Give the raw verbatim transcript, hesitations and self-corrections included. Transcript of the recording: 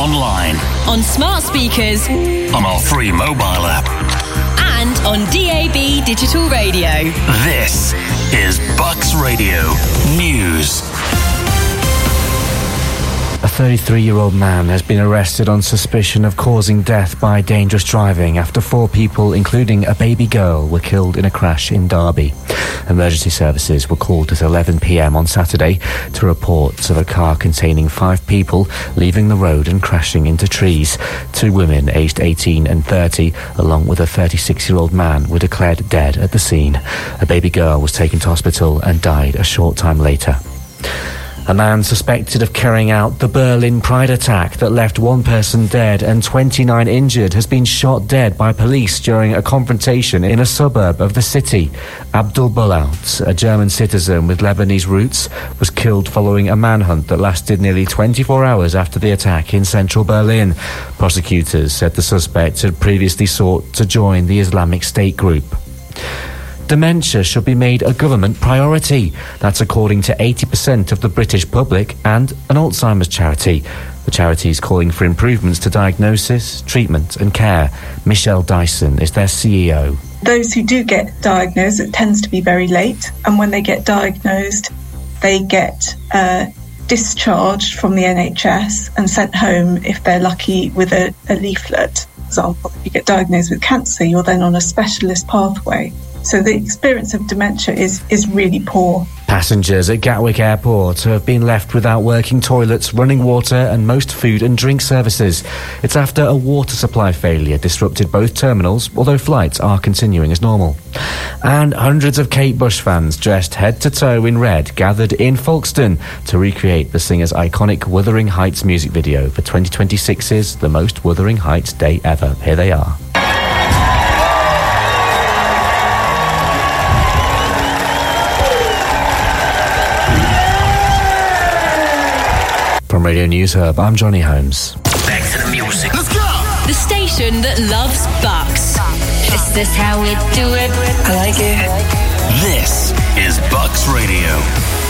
online, on smart speakers, on our free mobile app, and on D A B digital radio. This is Bucks Radio News. A thirty-three-year-old man has been arrested on suspicion of causing death by dangerous driving after four people, including a baby girl, were killed in a crash in Derby. Emergency services were called at eleven p.m. on Saturday to reports of a car containing five people leaving the road and crashing into trees. Two women aged eighteen and thirty, along with a thirty-six-year-old man, were declared dead at the scene. A baby girl was taken to hospital and died a short time later. A man suspected of carrying out the Berlin Pride attack that left one person dead and twenty-nine injured has been shot dead by police during a confrontation in a suburb of the city. Abdul Bulaut, a German citizen with Lebanese roots, was killed following a manhunt that lasted nearly twenty-four hours after the attack in central Berlin. Prosecutors said the suspect had previously sought to join the Islamic State group. Dementia should be made a government priority. That's according to eighty percent of the British public and an Alzheimer's charity. The charity is calling for improvements to diagnosis, treatment and care. Michelle Dyson is their C E O. Those who do get diagnosed, it tends to be very late. And when they get diagnosed, they get uh, discharged from the N H S and sent home, if they're lucky, with a, a leaflet. For example, if you get diagnosed with cancer, you're then on a specialist pathway. So the experience of dementia is, is really poor. Passengers at Gatwick Airport have been left without working toilets, running water and most food and drink services. It's after a water supply failure disrupted both terminals, although flights are continuing as normal. And hundreds of Kate Bush fans dressed head to toe in red gathered in Folkestone to recreate the singer's iconic Wuthering Heights music video for twenty twenty-six's The Most Wuthering Heights Day Ever. Here they are. From Radio News Hub, I'm Johnny Holmes. Back to the music. Let's go! The station that loves Bucks. Is this how we do it? I like it. This is Bucks Radio.